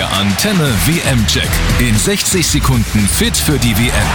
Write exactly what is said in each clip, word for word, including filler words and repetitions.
Der Antenne W M-Check. In sechzig Sekunden fit für die W M.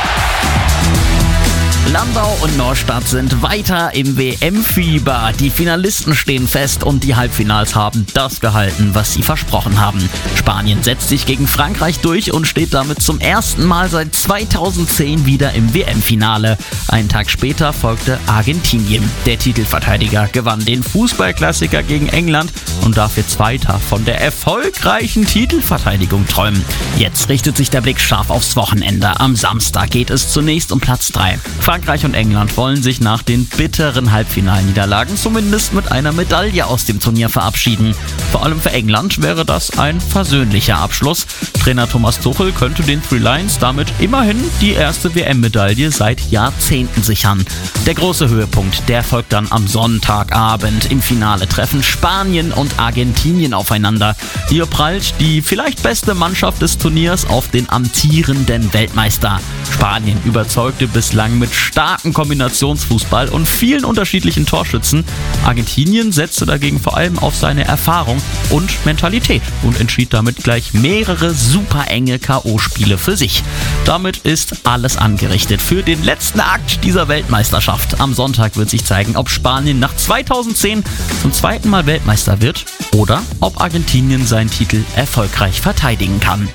Landau und Neustadt sind weiter im W M-Fieber. Die Finalisten stehen fest und die Halbfinals haben das gehalten, was sie versprochen haben. Spanien setzt sich gegen Frankreich durch und steht damit zum ersten Mal seit zweitausendzehn wieder im W M-Finale. Einen Tag später folgte Argentinien. Der Titelverteidiger gewann den Fußballklassiker gegen England und darf jetzt weiter von der erfolgreichen Titelverteidigung träumen. Jetzt richtet sich der Blick scharf aufs Wochenende. Am Samstag geht es zunächst um Platz drei. Frankreich und England wollen sich nach den bitteren Halbfinalniederlagen zumindest mit einer Medaille aus dem Turnier verabschieden. Vor allem für England wäre das ein versöhnlicher Abschluss. Trainer Thomas Tuchel könnte den Three Lions damit immerhin die erste W M-Medaille seit Jahrzehnten sichern. Der große Höhepunkt, der folgt dann am Sonntagabend. Im Finale treffen Spanien und Argentinien aufeinander. Hier prallt die vielleicht beste Mannschaft des Turniers auf den amtierenden Weltmeister. Spanien überzeugte bislang mit starken Kombinationsfußball und vielen unterschiedlichen Torschützen. Argentinien setzte dagegen vor allem auf seine Erfahrung und Mentalität und entschied damit gleich mehrere super enge K O-Spiele für sich. Damit ist alles angerichtet für den letzten Akt dieser Weltmeisterschaft. Am Sonntag wird sich zeigen, ob Spanien nach zweitausendzehn zum zweiten Mal Weltmeister wird oder ob Argentinien seinen Titel erfolgreich verteidigen kann.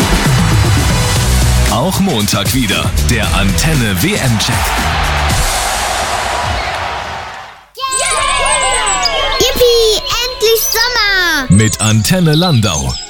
Auch Montag wieder der Antenne W M-Check. Yippie, endlich Sommer! Mit Antenne Landau.